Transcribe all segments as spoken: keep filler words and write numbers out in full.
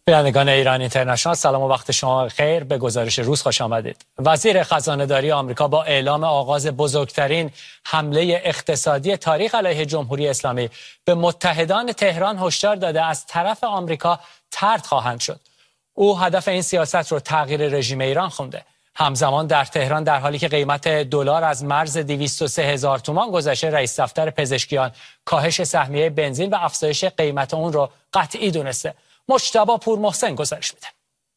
بینندگان ایران اینترنشنال، سلام و وقت شما خیر. به گزارش روز خوش آمدید. وزیر خزانه‌داری آمریکا با اعلام آغاز بزرگترین حمله اقتصادی تاریخ علیه جمهوری اسلامی به متحدان تهران هشدار داده از طرف آمریکا طرد خواهند شد. او هدف این سیاست رو تغییر رژیم ایران خونده. همزمان در تهران در حالی که قیمت دلار از مرز دویست و سه هزار تومان گذشته، رئیس دفتر پزشکیان کاهش سهمیه بنزین و افزایش قیمت اون رو قطعی دونسته. مجتبی پور محسن گزارش میده.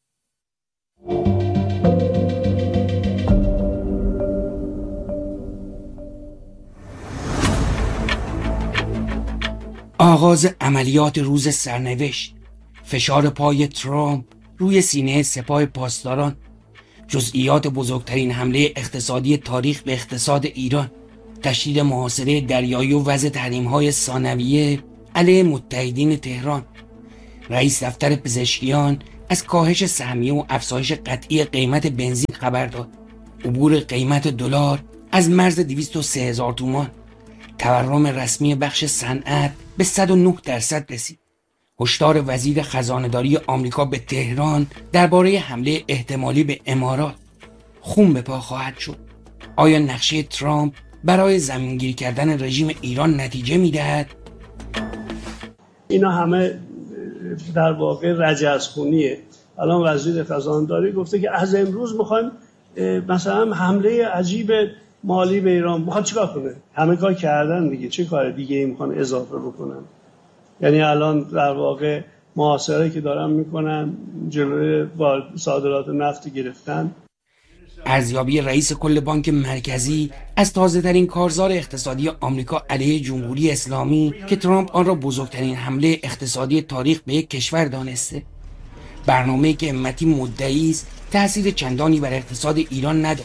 آغاز عملیات روز سرنوشت، فشار پای ترامپ روی سینه سپاه پاسداران، جزئیات بزرگترین حمله اقتصادی تاریخ به اقتصاد ایران، تشدید محاصره دریایی و وضع تحریم‌های ثانویه علیه متحدین تهران، رئیس دفتر پزشکیان از کاهش سهمیه و افزایش قطعی قیمت بنزین خبر داد، عبور قیمت دلار از مرز دویست و سه هزار تومان، تورم رسمی بخش صنعت به صد و نه درصد رسید. هشدار وزیر خزانه‌داری آمریکا به تهران درباره حمله احتمالی به امارات. خون به پا خواهد شد. آیا نقشه ترامپ برای زمینگیر کردن رژیم ایران نتیجه میدهد؟ اینا همه در واقع رجزخونیه. الان وزیر خزانه‌داری گفته که از امروز میخوایم مثلا حمله عجیب مالی به ایران. میخواد چیکار کنه؟ همه کار کردن دیگه، چه کار دیگه ای میخوان اضافه بکنن؟ یعنی الان در واقع محاصره که دارن میکنن، جلوی صادرات نفت گرفتن. ارزیابی رئیس کل بانک مرکزی از تازه ترین کارزار اقتصادی آمریکا علیه جمهوری اسلامی که ترامپ آن را بزرگترین حمله اقتصادی تاریخ به یک کشور دانسته. برنامه‌ای که امتی مدعی است تأثیر چندانی بر اقتصاد ایران ندارد،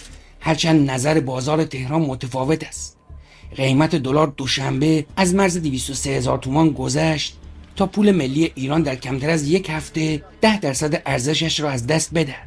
هرچند نظر بازار تهران متفاوت است. قیمت دلار دوشنبه از مرز دویست و سه هزار تومان گذشت تا پول ملی ایران در کمتر از یک هفته ده درصد ارزشش را از دست بدهد.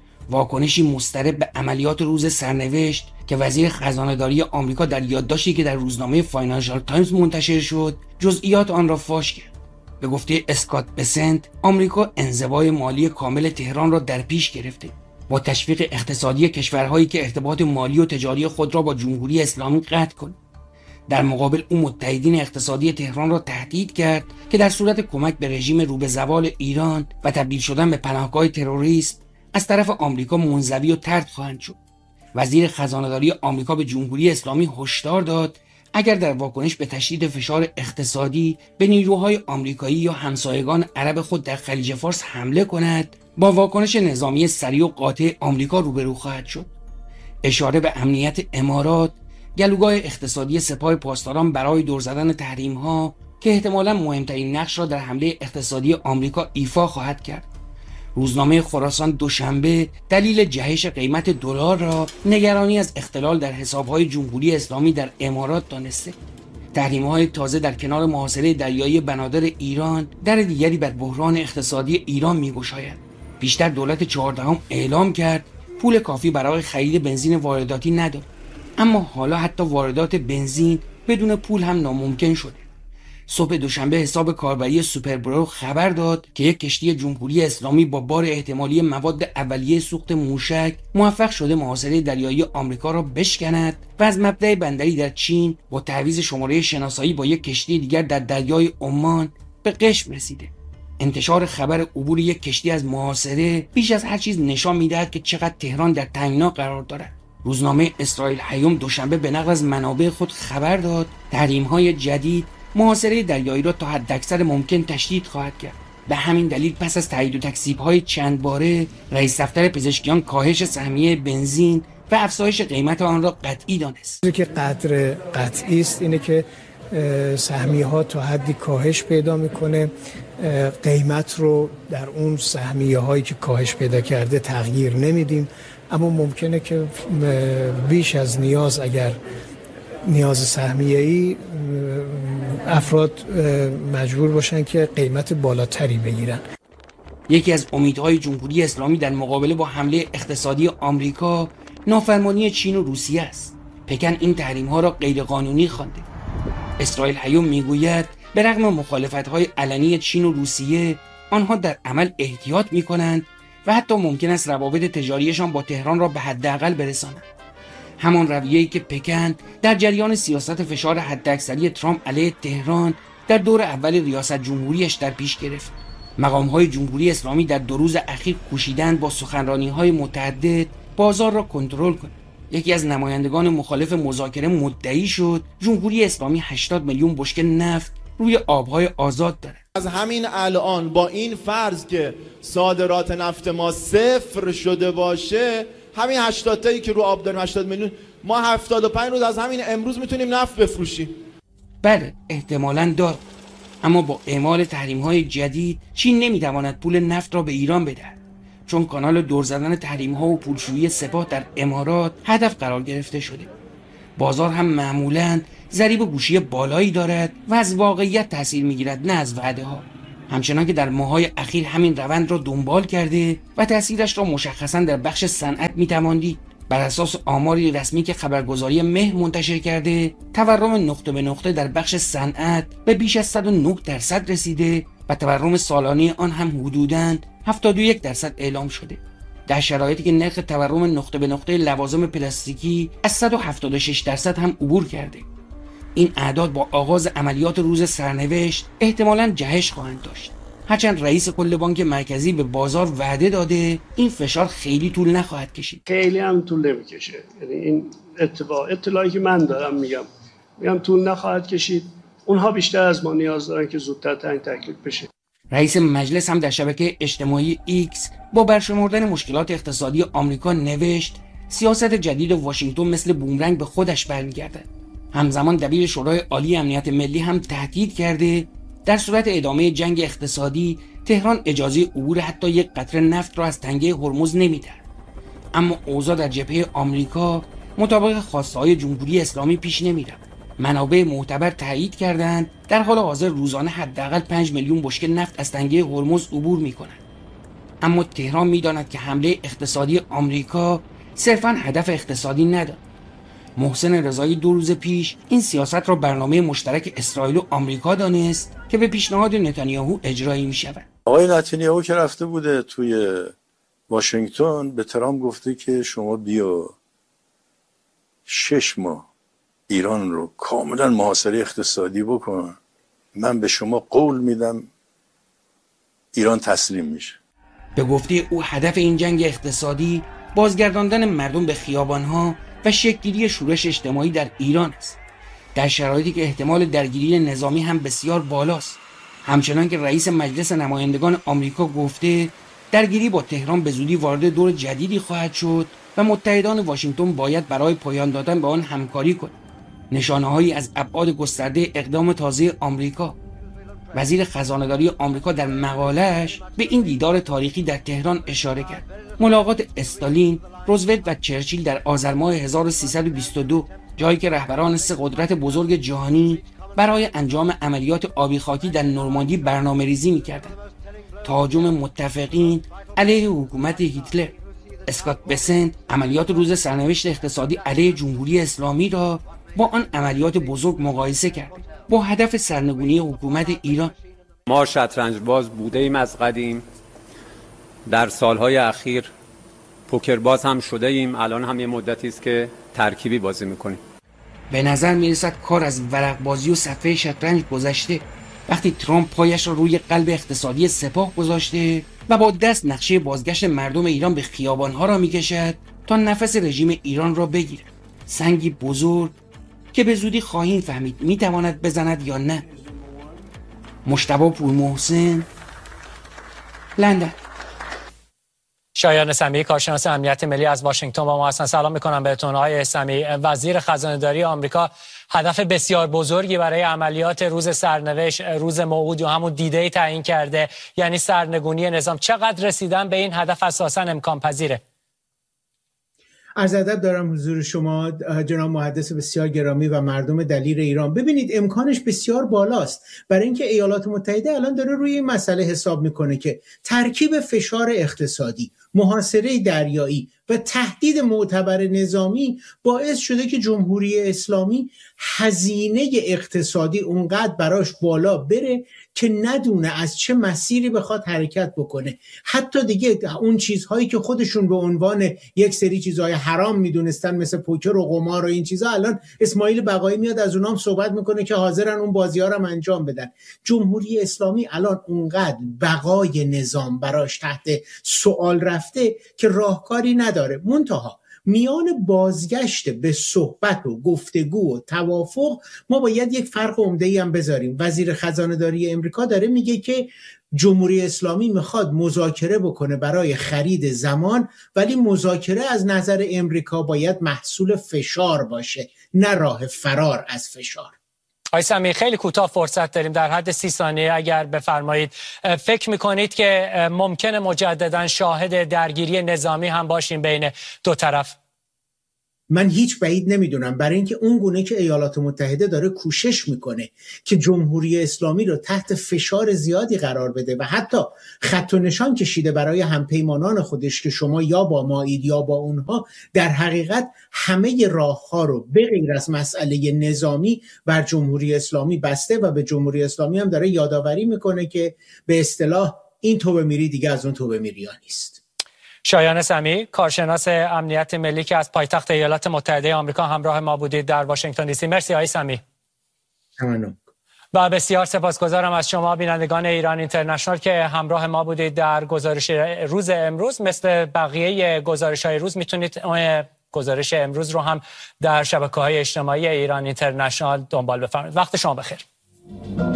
واکنشی مضطرب به عملیات روز سرنوشت که وزیر خزانه‌داری آمریکا در یادداشتی که در روزنامه فاینانشال تایمز منتشر شد جزئیات آن را فاش کرد. به گفته اسکات بسنت، آمریکا انزوای مالی کامل تهران را در پیش گرفته با تشویق اقتصادی کشورهایی که ارتباط مالی و تجاری خود را با جمهوری اسلامی قطع کنند. در مقابل او متحدین اقتصادی تهران را تهدید کرد که در صورت کمک به رژیم رو به زوال ایران و تبدیل شدن به پناهگاه تروریست از طرف آمریکا منزوی و طرد خواهند شد. وزیر خزانه‌داری آمریکا به جمهوری اسلامی هشدار داد اگر در واکنش به تشدید فشار اقتصادی به نیروهای آمریکایی یا همسایگان عرب خود در خلیج فارس حمله کند، با واکنش نظامی سریع و قاطع آمریکا روبرو خواهد شد. اشاره به امنیت امارات، گلوگاه اقتصادی سپاه پاسداران برای دور زدن تحریم‌ها که احتمالاً مهمترین نقش را در حمله اقتصادی آمریکا ایفا خواهد کرد. روزنامه خراسان دوشنبه دلیل جهش قیمت دلار را نگرانی از اختلال در حساب‌های جمهوری اسلامی در امارات دانسته. تحریم‌های تازه در کنار محاصره دریایی بنادر ایران در دیگری بر بحران اقتصادی ایران می‌گشاید. پیشتر دولت چهاردهم اعلام کرد پول کافی برای خرید بنزین وارداتی ندارد، اما حالا حتی واردات بنزین بدون پول هم ناممکن شده. صبح دوشنبه حساب کاربری سوپربرو خبر داد که یک کشتی جمهوری اسلامی با بار احتمالی مواد اولیه سوخت موشک موفق شده محاصره دریایی آمریکا را بشکند و از مبدأ بندری در چین با تعویض شماره شناسایی با یک کشتی دیگر در دریای عمان به قشم رسیده. انتشار خبر عبور یک کشتی از محاصره بیش از هر چیز نشان می‌دهد که چقدر تهران در تنگنا قرار دارد. روزنامه اسرائیل هیوم دوشنبه به نقل از منابع خود خبر داد تحریم‌های جدید محاصره دریایی را تا حداکثر ممکن تشدید خواهد کرد. به همین دلیل پس از تایید و تکذیب‌های چند باره، رئیس دفتر پزشکیان کاهش سهمیه بنزین و افزایش قیمت آن را قطعی دانست. چیزی که قدر قطعی است اینه که سهمیه ها تا حدی کاهش پیدا میکنه، قیمت رو در اون سهمیه هایی که کاهش پیدا کرده تغییر نمیدیم، اما ممکنه که بیش از نیاز، اگر نیاز سهمیه‌ای، افراد مجبور باشن که قیمت بالاتری بگیرن. یکی از امیدهای جمهوری اسلامی در مقابله با حمله اقتصادی آمریکا نافرمانی چین و روسیه است. پکن این تحریم‌ها را غیرقانونی خوانده. اسرائیل هیوم میگوید به رغم مخالفت‌های علنی چین و روسیه، آنها در عمل احتیاط می‌کنند و حتی ممکن است روابط تجاریشان با تهران را به حداقل برسانند. همان رویه‌ای که پکن در جریان سیاست فشار حداکثری ترامپ علیه تهران در دور اول ریاست جمهوریش در پیش گرفت. مقام‌های جمهوری اسلامی در دو روز اخیر کوشیدند با سخنرانی‌های متعدد بازار را کنترل کنند. یکی از نمایندگان مخالف مذاکره مدعی شد جمهوری اسلامی هشتاد میلیون بشکه نفت روی آبهای آزاد دارد. از همین الان با این فرض که صادرات نفت ما صفر شده باشه، همین هشتاد تایی که رو آب داریم هشتاد میلیون، ما هفتاد و پنج روز از همین امروز میتونیم نفت بفروشیم. بله احتمالاً دار، اما با اعمال تحریم‌های جدید چین نمی‌تواند پول نفت را به ایران بدهد، چون کانال دور زدن تحریم‌ها و پولشویی سپاه در امارات هدف قرار گرفته شده. بازار هم معمولاً ضریب گوشی بالایی دارد و از واقعیت تأثیر می‌گیرد نه از وعده‌ها. همچنان که در ماه‌های اخیر همین روند را دنبال کرده و تأثیرش را مشخصاً در بخش صنعت می‌توان دید. بر اساس آماری رسمی که خبرگزاری مه منتشر کرده، تورم نقطه به نقطه در بخش صنعت به بیش از صد و نه درصد رسیده و تورم سالانه آن هم حدوداً هفتاد و یک درصد اعلام شده. در شرایطی که نرخ تورم نقطه به نقطه لوازم پلاستیکی از صد و هفتاد و شش درصد هم عبور کرده. این اعداد با آغاز عملیات روز سرنوشت احتمالاً جهش خواهند داشت. هرچند رئیس کل بانک مرکزی به بازار وعده داده این فشار خیلی طول نخواهد کشید. خیلی هم طول نمیکشه. یعنی این اتفاق اطلاعی که من دارم میگم میگم طول نخواهد کشید. اونها بیشتر از ما نیاز دارن که زودتر تعیین تکلیف بشه. رئیس مجلس هم در شبکه اجتماعی ایکس با برشمردن مشکلات اقتصادی آمریکا نوشت سیاست جدید واشنگتن مثل بومرنگ به خودش برمیگردد. همزمان دبیر شورای عالی امنیت ملی هم تهدید کرده در صورت ادامه جنگ اقتصادی تهران اجازه عبور حتی یک قطره نفت را از تنگه هرمز نمیدهد. اما اوضاع در جبهه آمریکا مطابق خواسته‌های جمهوری اسلامی پیش نمیرود. منابع معتبر تایید کردند در حال حاضر روزانه حداقل پنج میلیون بشکه نفت از تنگه هرمز عبور می‌کند. اما تهران می‌داند که حمله اقتصادی آمریکا صرفاً هدف اقتصادی ندارد. محسن رضایی دو روز پیش این سیاست را برنامه مشترک اسرائیل و آمریکا دانست که به پیشنهاد نتانیاهو اجرایی می‌شود. آقای نتانیاهو که رفته بوده توی واشنگتن به ترامپ گفته که شما بیا شش ماه ایران رو کاملا محاصره اقتصادی بکن، من به شما قول میدم ایران تسلیم میشه. به گفته او هدف این جنگ اقتصادی بازگرداندن مردم به خیابانها و شکل‌گیری شورش اجتماعی در ایران است، در شرایطی که احتمال درگیری نظامی هم بسیار بالاست. همچنان که رئیس مجلس نمایندگان آمریکا گفته درگیری با تهران به زودی وارد دور جدیدی خواهد شد و متحدان واشنگتن باید برای پایان دادن به آن همکاری کنند. نشانه‌هایی از ابعاد گسترده اقدام تازه آمریکا. وزیر خزانه‌داری آمریکا در مقاله‌اش به این دیدار تاریخی در تهران اشاره کرد. ملاقات استالین، روزولت و چرچیل در آذر ماه هزار و سیصد و بیست و دو، جایی که رهبران سه قدرت بزرگ جهانی برای انجام عملیات آبی خاکی در نورماندی برنامه‌ریزی می‌کردند. تهاجم متفقین علیه حکومت هیتلر. اسکات بسنت عملیات روز سرنوشت اقتصادی علیه جمهوری اسلامی را با آن عملیات بزرگ مقایسه کرد با هدف سرنگونی حکومت ایران. ما شطرنج باز بوده ایم از قدیم، در سالهای اخیر پوکر باز هم شده ایم، الان هم یه مدتی است که ترکیبی بازی میکنیم. به نظر میرسد کار از ورق بازی و صفحه شطرنج گذشته وقتی ترامپ پایش را روی قلب اقتصادی سپاه گذاشته و با دست نقشه بازگشت مردم ایران به خیابانها را میکشد تا نفس رژیم ایران را بگیرد. سنگی بزرگ که به زودی خواهیم فهمید میتواند بزند یا نه. مجتبی پورمحسن، لندن. شایان سمیعی کارشناس امنیت ملی از واشنگتن با ما هستن. سلام میکنم بهتون آقای سمیعی. وزیر خزانه‌داری آمریکا هدف بسیار بزرگی برای عملیات روز سرنوشت، روز موعود یا همون دیدی تعیین کرده، یعنی سرنگونی نظام. چقدر رسیدن به این هدف اساساً امکان پذیره؟ عرض ادب دارم حضور شما جناب محدث بسیار گرامی و مردم دلیر ایران. ببینید امکانش بسیار بالاست، برای اینکه ایالات متحده الان داره روی این مسئله حساب میکنه که ترکیب فشار اقتصادی محاصره دریایی و تهدید معتبر نظامی باعث شده که جمهوری اسلامی هزینه اقتصادی اونقدر براش بالا بره که ندونه از چه مسیری بخواد حرکت بکنه. حتی دیگه اون چیزهایی که خودشون به عنوان یک سری چیزهای حرام میدونستن مثل پوکر و قمار و این چیزها، الان اسماعیل بقایی میاد از اونام صحبت میکنه که حاضرن اون بازی‌ها رو انجام بدن. جمهوری اسلامی الان اونقدر بقای نظام براش تحت سوال رفته که راهکاری نداره. منتها میان بازگشت به صحبت و گفتگو و توافق ما باید یک فرق عمده‌ای هم بذاریم. وزیر خزانه‌داری امریکا داره میگه که جمهوری اسلامی میخواد مذاکره بکنه برای خرید زمان، ولی مذاکره از نظر امریکا باید محصول فشار باشه، نه راه فرار از فشار. آقای سمیع خیلی کوتاه فرصت داریم، در حد سی ثانیه اگر بفرمایید. فکر میکنید که ممکنه مجددا شاهد درگیری نظامی هم باشیم بین دو طرف؟ من هیچ بعید نمیدونم، برای اینکه اون گونه که ایالات متحده داره کوشش میکنه که جمهوری اسلامی رو تحت فشار زیادی قرار بده و حتی خط و نشان کشیده برای همپیمانان خودش که شما یا با مایید یا با اونها، در حقیقت همه راهها رو به غیر از مسئله نظامی بر جمهوری اسلامی بسته و به جمهوری اسلامی هم داره یادآوری میکنه که به اصطلاح این توبه میری دیگه از اون توبه میری ها نیست. شایان سمیع، کارشناس امنیت ملی که از پایتخت ایالات متحده آمریکا همراه ما بودید در واشنگتن دی سی. مرسی آقای سمیع. ممنون. و بسیار سپاسگزارم از شما بینندگان ایران اینترنشنال که همراه ما بودید در گزارش روز امروز. مثل بقیه گزارش‌های روز میتونید گزارش امروز رو هم در شبکه‌های اجتماعی ایران اینترنشنال دنبال بفرمایید. وقت شما بخیر.